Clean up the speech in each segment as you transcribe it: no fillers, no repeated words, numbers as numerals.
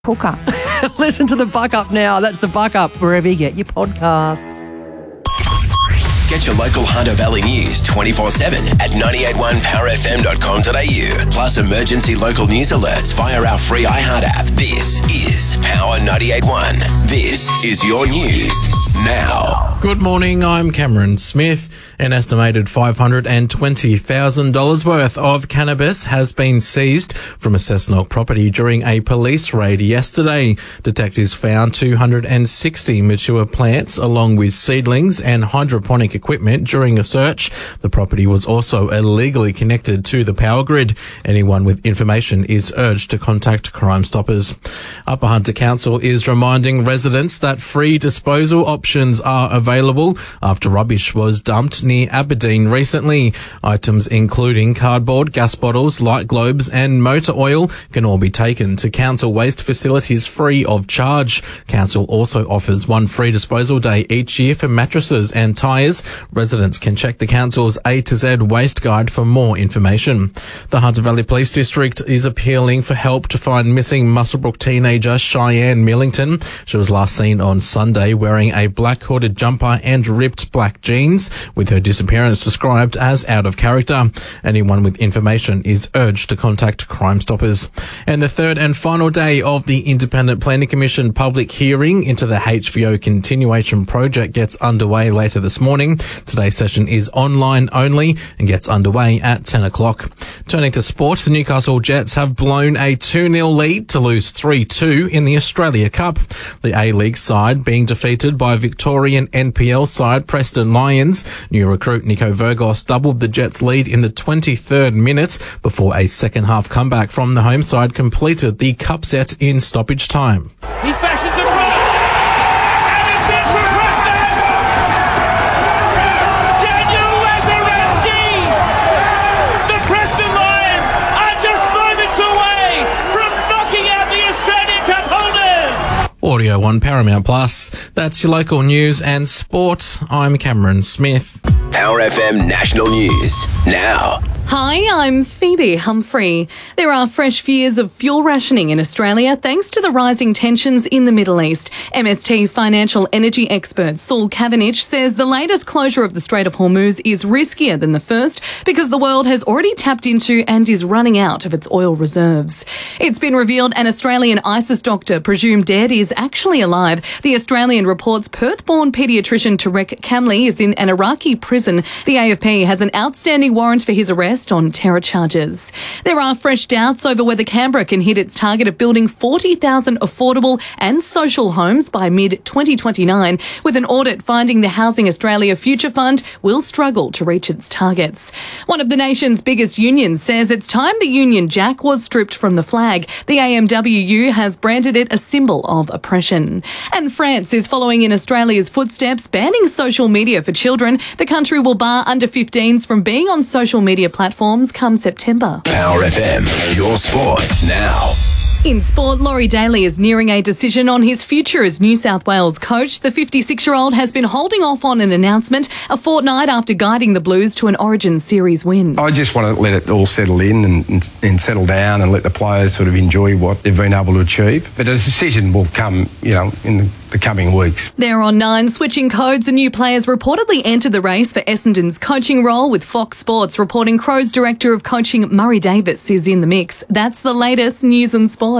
hooker. Listen to the Buck Up now. That's the Buck Up wherever you get your podcasts. Get your local Hunter Valley news 24/7 at 981powerfm.com.au. Plus emergency local news alerts via our free iHeart app. This is Power 98.1. This is your news now. Good morning, I'm Cameron Smith. An estimated $520,000 worth of cannabis has been seized from a Cessnock property during a police raid yesterday. Detectives found 260 mature plants along with seedlings and hydroponic equipment during a search. The property was also illegally connected to the power grid. Anyone with information is urged to contact Crime Stoppers. Upper Hunter Council is reminding residents that free disposal options are available after rubbish was dumped near Aberdeen recently. Items including cardboard, gas bottles, light globes and motor oil can all be taken to council waste facilities free of charge. Council also offers one free disposal day each year for mattresses and tyres. Residents can check the council's A to Z waste guide for more information. The Hunter Valley Police District is appealing for help to find missing Muswellbrook teenager Cheyenne Millington. She was last seen on Sunday wearing a black hooded jumper and ripped black jeans, with her disappearance described as out of character. Anyone with information is urged to contact Crime Stoppers. And the third and final day of the Independent Planning Commission public hearing into the HVO continuation project gets underway later this morning. Today's session is online only and gets underway at 10 o'clock. Turning to sport, the Newcastle Jets have blown a 2-0 lead to lose 3-2 in the Australia Cup. The A-League side being defeated by Victorian NPL side Preston Lions. New recruit Nico Virgos doubled the Jets' lead in the 23rd minute before a second-half comeback from the home side completed the cup set in stoppage time. He fashions a cross, and it's in for Preston! Daniel Lazarevsky! The Preston Lions are just moments away from knocking out the Australian Cup holders! Audio 1 Paramount Plus. That's your local news and sport. I'm Cameron Smith. Power FM National News now. Hi, I'm Phoebe Humphrey. There are fresh fears of fuel rationing in Australia thanks to the rising tensions in the Middle East. MST financial energy expert Saul Cavendish says the latest closure of the Strait of Hormuz is riskier than the first because the world has already tapped into and is running out of its oil reserves. It's been revealed an Australian ISIS doctor presumed dead is actually alive. The Australian reports Perth-born paediatrician Tarek Kamli is in an Iraqi prison. The AFP has an outstanding warrant for his arrest on terror charges. There are fresh doubts over whether Canberra can hit its target of building 40,000 affordable and social homes by mid-2029, with an audit finding the Housing Australia Future Fund will struggle to reach its targets. One of the nation's biggest unions says it's time the Union Jack was stripped from the flag. The AMWU has branded it a symbol of oppression. And France is following in Australia's footsteps, banning social media for children. The country will bar under 15s from being on social media platforms come September. Power FM, your sport now. In sport, Laurie Daly is nearing a decision on his future as New South Wales coach. The 56-year-old has been holding off on an announcement a fortnight after guiding the Blues to an Origin Series win. I just want to let it all settle in and settle down and let the players sort of enjoy what they've been able to achieve. But a decision will come, in the coming weeks. They're on 9, switching codes and new players reportedly entered the race for Essendon's coaching role, with Fox Sports reporting Crows Director of Coaching Murray Davis is in the mix. That's the latest news and sport.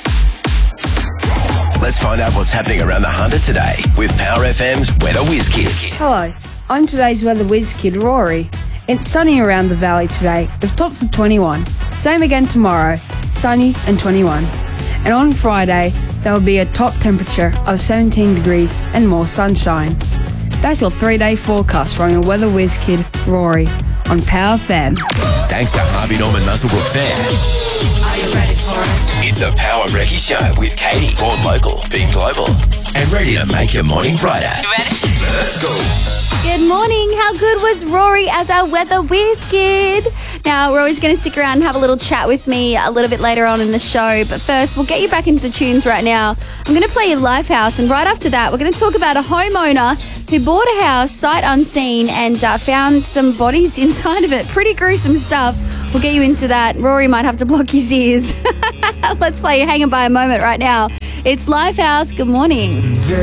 Let's find out what's happening around the Hunter today with Power FM's Weather Whiz Kid. Hello, I'm today's Weather Whiz Kid, Rory. It's sunny around the valley today, with tops of 21. Same again tomorrow, sunny and 21. And on Friday, there will be a top temperature of 17 degrees and more sunshine. That's your 3-day forecast from your Weather Whiz Kid, Rory, on Power FM. Thanks to Harvey Norman Muswellbrook Fair. Are you ready for it? It's the Power Recce Show with Katie, born local, being global, and ready to make your morning brighter. You ready? Let's go. Good morning. How good was Rory as our Weather Whiz Kid? Now, Rory's going to stick around and have a little chat with me a little bit later on in the show. But first, we'll get you back into the tunes right now. I'm going to play you Lifehouse, and right after that, we're going to talk about a homeowner who bought a house sight unseen and found some bodies inside of it. Pretty gruesome stuff. We'll get you into that. Rory might have to block his ears. Let's play you Hanging by a Moment right now. It's Lifehouse. Good morning.